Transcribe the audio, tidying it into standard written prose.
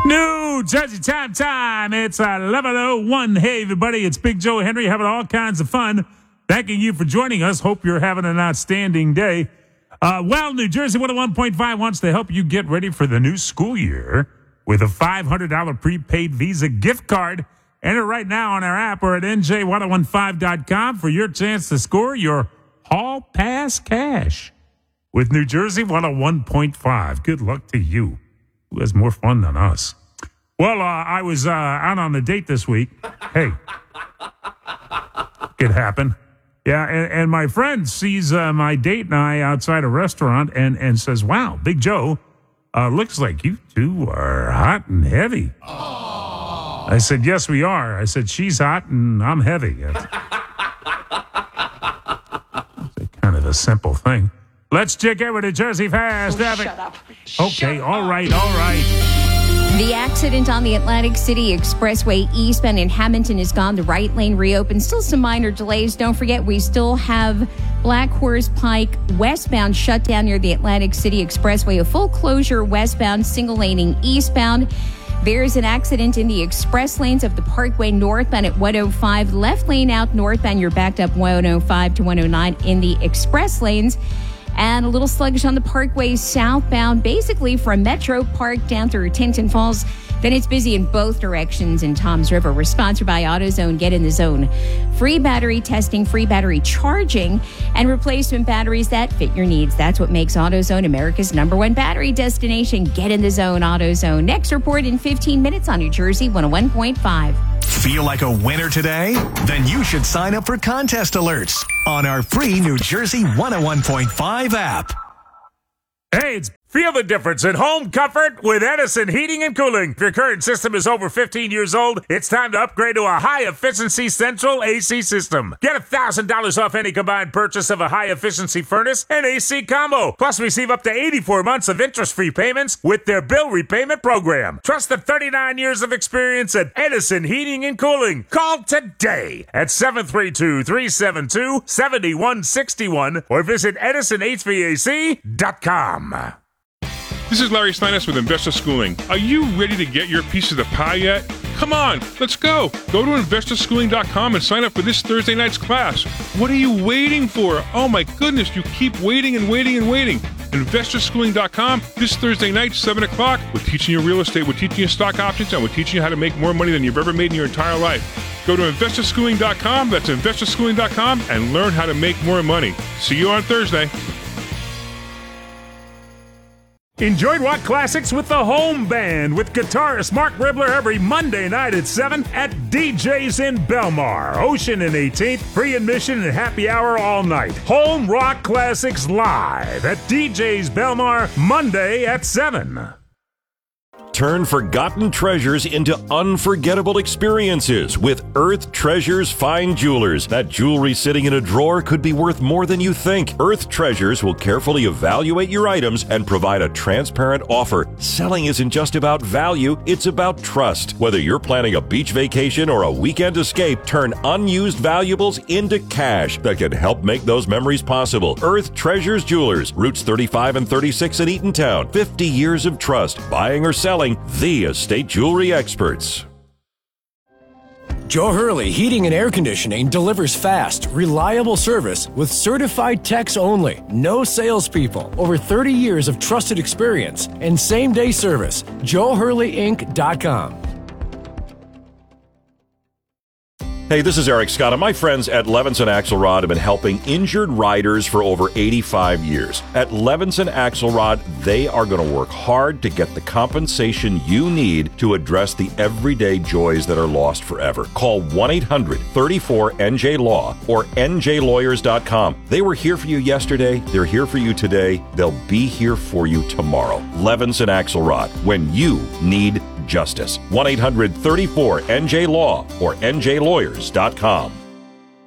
New Jersey time. It's 11:01. Hey, everybody, it's Big Joe Henry having all kinds of fun. Thanking you for joining us. Hope you're having an outstanding day. New Jersey 101.5 wants to help you get ready for the new school year with a $500 prepaid Visa gift card. Enter right now on our app or at NJ1015.com for your chance to score your Hall Pass cash with New Jersey 101.5. Good luck to you. Who has more fun than us? Well, I was out on a date this week. Hey, it happened. Yeah, and my friend sees my date and I outside a restaurant and says, "Wow, Big Joe, looks like you two are hot and heavy." Aww. I said, "Yes, we are." I said, "She's hot and I'm heavy." It's kind of a simple thing. Let's check in with the Jersey Fast. Shut up. Okay, all right. The accident on the Atlantic City Expressway eastbound in Hamilton is gone. The right lane reopened. Still some minor delays. Don't forget, we still have Black Horse Pike westbound shut down near the Atlantic City Expressway. A full closure westbound, single laning eastbound. There's an accident in the express lanes of the Parkway northbound at 105. Left lane out northbound, you're backed up 105 to 109 in the express lanes. And a little sluggish on the Parkway southbound, basically from Metro Park down through Tinton Falls. Then it's busy in both directions in Toms River. We're sponsored by AutoZone. Get in the zone. Free battery testing, free battery charging, and replacement batteries that fit your needs. That's what makes AutoZone America's #1 battery destination. Get in the zone, AutoZone. Next report in 15 minutes on New Jersey 101.5. Feel like a winner today? Then you should sign up for contest alerts on our free New Jersey 101.5 app. Hey, feel the difference in home comfort with Edison Heating and Cooling. If your current system is over 15 years old, it's time to upgrade to a high-efficiency central AC system. Get $1,000 off any combined purchase of a high-efficiency furnace and AC combo. Plus, receive up to 84 months of interest-free payments with their bill repayment program. Trust the 39 years of experience at Edison Heating and Cooling. Call today at 732-372-7161 or visit EdisonHVAC.com. This is Larry Steiness with Investor Schooling. Are you ready to get your piece of the pie yet? Come on, let's go. Go to investorschooling.com and sign up for this Thursday night's class. What are you waiting for? Oh my goodness, you keep waiting and waiting and waiting. Investorschooling.com, this Thursday night, 7 o'clock. We're teaching you real estate, we're teaching you stock options, and we're teaching you how to make more money than you've ever made in your entire life. Go to investorschooling.com, that's investorschooling.com, and learn how to make more money. See you on Thursday. Enjoy rock classics with the Home Band with guitarist Mark Ribler every Monday night at 7 at DJ's in Belmar. Ocean and 18th, free admission and happy hour all night. Home Rock Classics live at DJ's Belmar Monday at 7. Turn forgotten treasures into unforgettable experiences with Earth Treasures Fine Jewelers. That jewelry sitting in a drawer could be worth more than you think. Earth Treasures will carefully evaluate your items and provide a transparent offer. Selling isn't just about value, it's about trust. Whether you're planning a beach vacation or a weekend escape, turn unused valuables into cash that can help make those memories possible. Earth Treasures Jewelers, routes 35 and 36 in Eatontown. 50 years of trust, buying or selling, the estate jewelry experts. Joe Hurley Heating and Air Conditioning delivers fast, reliable service with certified techs only. No salespeople. Over 30 years of trusted experience and same-day service. JoeHurleyInc.com. Hey, this is Eric Scott, and my friends at Levinson Axelrod have been helping injured riders for over 85 years. At Levinson Axelrod, they are going to work hard to get the compensation you need to address the everyday joys that are lost forever. Call 1-800-34-NJ-LAW or njlawyers.com. They were here for you yesterday, they're here for you today, they'll be here for you tomorrow. Levinson Axelrod, when you need justice. 1-800-34-NJ-LAW or njlawyers.com.